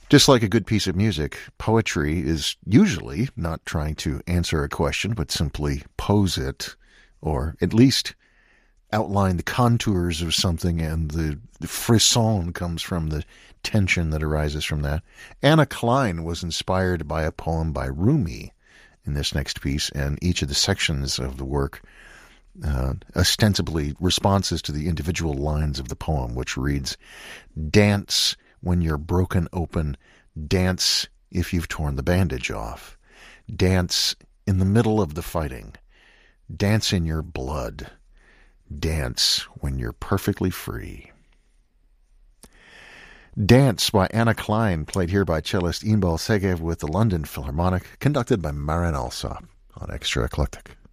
Just like a good piece of music, poetry is usually not trying to answer a question, but simply pose it, or at least outline the contours of something, and the frisson comes from the tension that arises from that. Anna Klein was inspired by a poem by Rumi in this next piece, and each of the sections of the work ostensibly responses to the individual lines of the poem, which reads, "Dance when you're broken open, dance if you've torn the bandage off, dance in the middle of the fighting, dance in your blood, dance when you're perfectly free." Dance by Anna Klein, played here by cellist Inbal Segev with the London Philharmonic, conducted by Marin Alsop on Extra Eclectic.